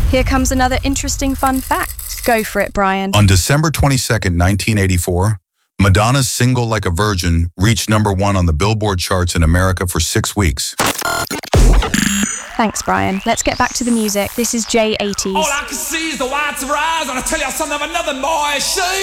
Here comes another interesting fun fact. Go for it, Brian. On December 22nd, 1984, Madonna's single Like a Virgin reached #1 on the Billboard charts in America for 6 weeks. Thanks, Brian. Let's get back to the music. This is J80s. All I can see is the whites of her eyes, and I tell you something of another boy. She